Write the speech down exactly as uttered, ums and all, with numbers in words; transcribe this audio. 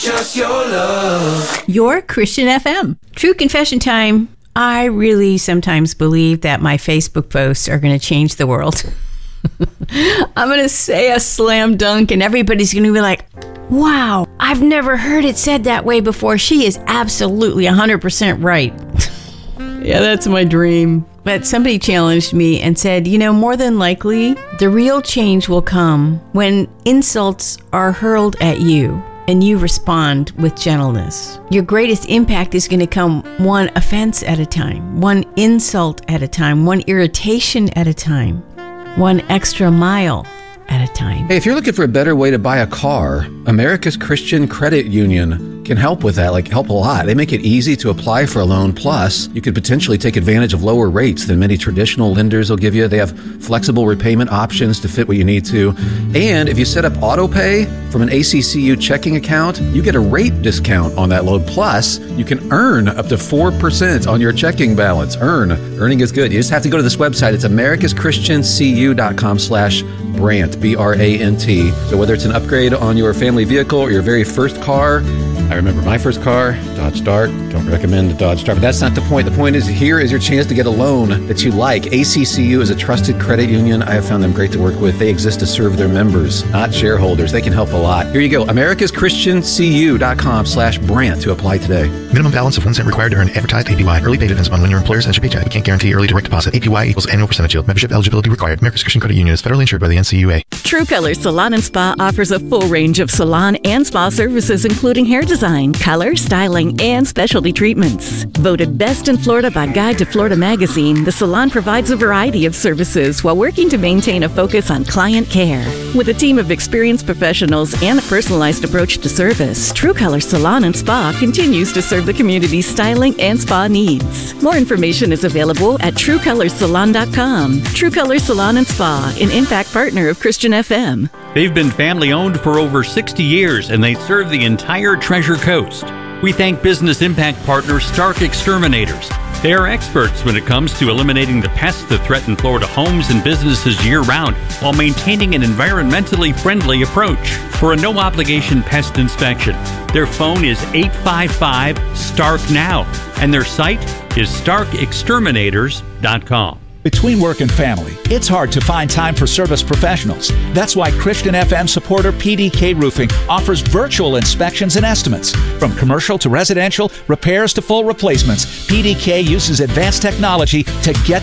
Just your love. Your Christian F M. True confession time. I really sometimes believe that my Facebook posts are going to change the world. I'm going to say a slam dunk and everybody's going to be like, wow, I've never heard it said that way before. She is absolutely one hundred percent right. Yeah, that's my dream. But somebody challenged me and said, you know, more than likely, the real change will come when insults are hurled at you and you respond with gentleness. Your greatest impact is going to come one offense at a time, one insult at a time, one irritation at a time, one extra mile at a time. Hey, if you're looking for a better way to buy a car, America's Christian Credit Union can help with that, like help a lot. They make it easy to apply for a loan. Plus, you could potentially take advantage of lower rates than many traditional lenders will give you. They have flexible repayment options to fit what you need to. And if you set up auto pay from an A C C U checking account, you get a rate discount on that loan. Plus, you can earn up to four percent on your checking balance. Earn. Earning is good. You just have to go to this website. It's americaschristiancu.com slash Brant, B R A N T. So whether it's an upgrade on your family vehicle or your very first car, I remember my first car, Dodge Dart. Don't recommend the Dodge Dart, but that's not the point. The point is, here is your chance to get a loan that you like. A C C U is a trusted credit union. I have found them great to work with. They exist to serve their members, not shareholders. They can help a lot. Here you go. americaschristiancu.com slash Brant to apply today. Minimum balance of one cent required to earn advertised A P Y. Early pay depends on when your employer sends your paycheck. We can't guarantee early direct deposit. A P Y equals annual percentage yield. Membership eligibility required. America's Christian Credit Union is federally insured by the N C U A. True Color Salon and Spa offers a full range of salon and spa services, including hair design, color, styling, and specialty treatments. Voted best in Florida by Guide to Florida magazine, the salon provides a variety of services while working to maintain a focus on client care. With a team of experienced professionals and a personalized approach to service, True Color Salon and Spa continues to serve the community's styling and spa needs. More information is available at true color salon dot com. True Color Salon and Spa, an impact partner of Christian F M. They've been family-owned for over sixty years, and they serve the entire Treasure Coast. We thank business impact partner Stark Exterminators. They are experts when it comes to eliminating the pests that threaten Florida homes and businesses year-round while maintaining an environmentally friendly approach. For a no-obligation pest inspection, their phone is eight five five, STARK now, and their site is stark exterminators dot com. Between work and family, it's hard to find time for service professionals. That's why Christian F M supporter P D K Roofing offers virtual inspections and estimates. From commercial to residential, repairs to full replacements, P D K uses advanced technology to get